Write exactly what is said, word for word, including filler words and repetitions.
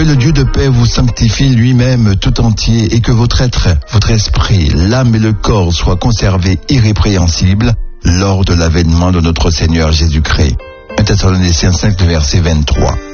le Dieu de paix vous sanctifie lui-même tout entier et que votre être, votre esprit, l'âme et le corps soient conservés irrépréhensibles lors de l'avènement de notre Seigneur Jésus-Christ. un Thessaloniciens cinq, verset vingt-trois.